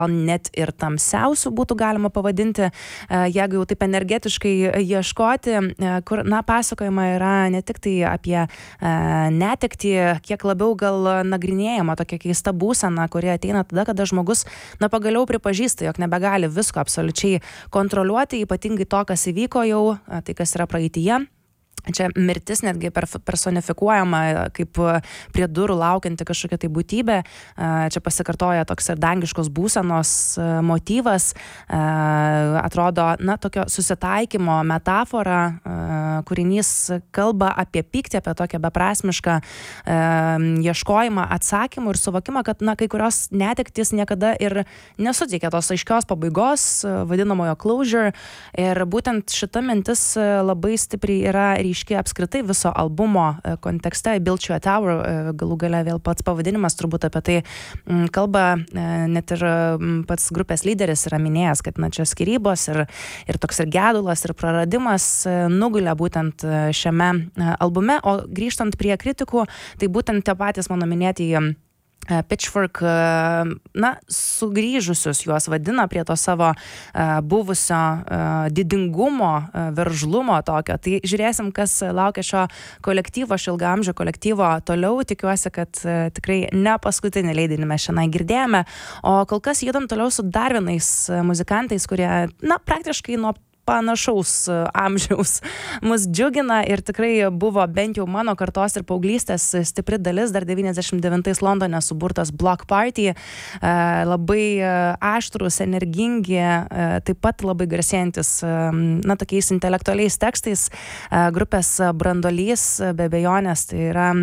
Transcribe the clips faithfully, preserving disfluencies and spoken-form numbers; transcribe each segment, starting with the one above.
net ir tamsiausių būtų galima pavadinti, jeigu jau taip energetiškai ieškoti, kur, na, pasakojama yra ne tik tai apie netektį, kiek labiau gal nagrinėjama tokia keista būsena, kuri ateina tada, kada žmogus, na, pagaliau pripažįsta, jog nebegali visko absoliučiai kontroliuoti, ypatingai to, kas įvyko jau, tai kas yra praeityje. Čia mirtis netgi personifikuojama kaip prie durų laukianti kažkokia tai būtybė. Čia pasikartoja toks ir dangiškos būsenos motyvas. Atrodo, na, tokio susitaikymo metafora. Kūrinys kalba apie pyktį, apie tokią beprasmišką ieškojimą atsakymų ir suvokimą, kad, na, kai kurios netektys niekada ir nesuteikia tos aiškios pabaigos, vadinamojo closure. Ir būtent šita mintis labai stipriai yra ryški apskritai viso albumo kontekste. Build You a Tower, galų gale vėl pats pavadinimas turbūt apie tai kalba, net ir pats grupės lyderis yra minėjęs, kad, na, čia skyrybos ir, ir toks ir gedulas ir praradimas nugulė būtent šiame albume. O grįžtant prie kritikų, tai būtent tie patys mano minėtieji Pitchfork, na, sugrįžusius juos vadina prie to savo buvusio didingumo, veržlumo tokio. Tai žiūrėsim, kas laukia šio kolektyvo, šio ilgaamžio kolektyvo toliau. Tikiuosi, kad tikrai ne paskutinį leidinį mes šiandien girdėjome. O kol kas judam toliau su dar vienais muzikantais, kurie, na, praktiškai nuo panašaus amžiaus mus džiugina ir tikrai buvo bent jau mano kartos ir paauglystės stipri dalis, dar devyniasdešimt devintais Londone suburtas Block Party, labai aštrus, energingi, taip pat labai garsėjantis, na, tokiais intelektualiais tekstais, grupės Branduolys, be abejonės, tai yra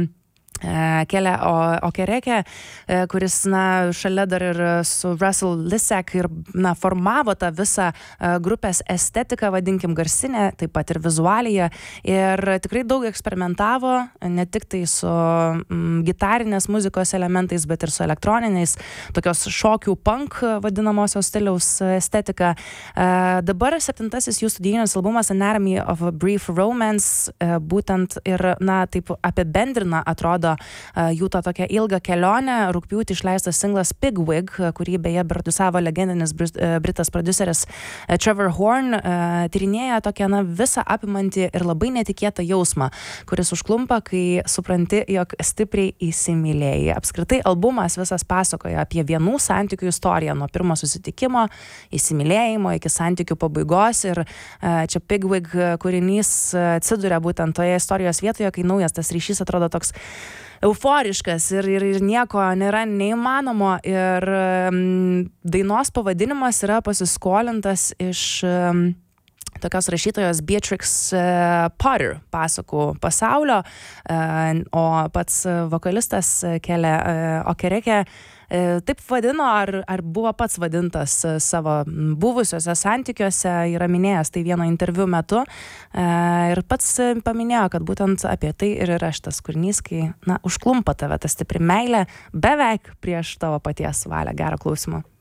Kele Okereke, kuris, na, šalia dar ir su Russell Lissack ir, na, formavo tą visą grupės estetiką, vadinkim, garsinę, taip pat ir vizualiją, ir tikrai daug eksperimentavo, ne tik tai su mm, gitarinės muzikos elementais, bet ir su elektroniniais, tokios šokių punk vadinamosios stiliaus estetika. Dabar septintasis jų studijinis albumas Anatomy of a Brief Romance būtent ir, na, taip apibendrina, atrodo, jų tą tokią ilgą kelionę. Rugpjūtį išleistas singlas Pigwig, kurį beje prodiusavo legendinis britas prodiuseris Trevor Horn, tyrinėja tokią, na, visą apimantį ir labai netikėtą jausmą, kuris užklumpa, kai supranti, jog stipriai įsimylėjai. Apskritai albumas visas pasakoja apie vienų santykių istoriją, nuo pirmo susitikimo, įsimylėjimo iki santykių pabaigos, ir čia Pigwig kūrinys atsiduria būtent toje istorijos vietoje, kai naujas tas ryšys atrodo toks euforiškas ir, ir, ir nieko nėra neįmanomo, ir um, dainos pavadinimas yra pasiskolintas iš um, tokios rašytojos Beatrix uh, Potter pasakų pasaulio, uh, o pats vokalistas Kele uh, Okereke taip vadino, ar, ar buvo pats vadintas savo buvusiuose santykiuose, yra minėjęs tai vieno interviu metu, ir pats paminėjo, kad būtent apie tai ir yra šitas kūrinys, kai, na, užklumpa tave ta stipri meilė beveik prieš tavo paties valią. Gero klausimo.